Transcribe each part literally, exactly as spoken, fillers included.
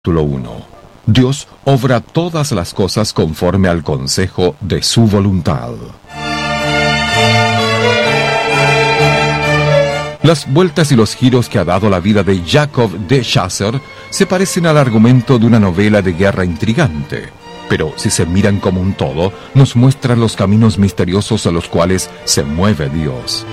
Capítulo uno. Dios obra todas las cosas conforme al consejo de su voluntad. Las vueltas y los giros que ha dado la vida de Jacob de Chasser se parecen al argumento de una novela de guerra intrigante, pero si se miran como un todo, nos muestran los caminos misteriosos a los cuales se mueve Dios.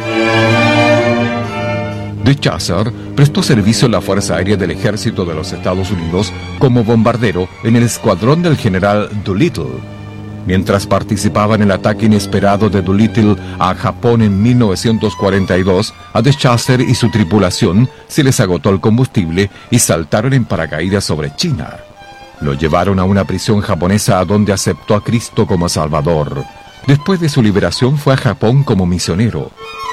De Chasser prestó servicio en la Fuerza Aérea del Ejército de los Estados Unidos como bombardero en el escuadrón del general Doolittle. Mientras participaba en el ataque inesperado de Doolittle a Japón en mil novecientos cuarenta y dos, a De Chasser y su tripulación se les agotó el combustible y saltaron en paracaídas sobre China. Lo llevaron a una prisión japonesa donde aceptó a Cristo como Salvador. Después de su liberación fue a Japón como misionero.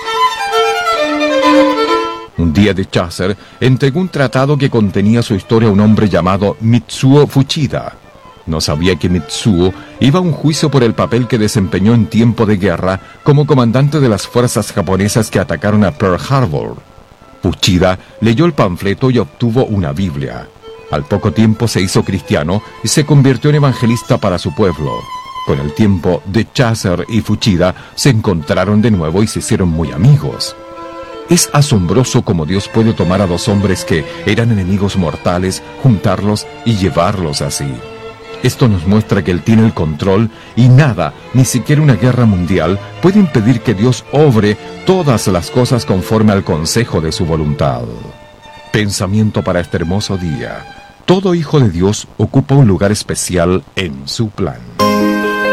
Un día De Chasser entregó un tratado que contenía su historia a un hombre llamado Mitsuo Fuchida. No sabía que Mitsuo iba a un juicio por el papel que desempeñó en tiempo de guerra como comandante de las fuerzas japonesas que atacaron a Pearl Harbor. Fuchida leyó el panfleto y obtuvo una Biblia. Al poco tiempo se hizo cristiano y se convirtió en evangelista para su pueblo. Con el tiempo, De Chasser y Fuchida se encontraron de nuevo y se hicieron muy amigos. Es asombroso cómo Dios puede tomar a dos hombres que eran enemigos mortales, juntarlos y llevarlos así. Esto nos muestra que Él tiene el control y nada, ni siquiera una guerra mundial, puede impedir que Dios obre todas las cosas conforme al consejo de su voluntad. Pensamiento para este hermoso día. Todo hijo de Dios ocupa un lugar especial en su plan.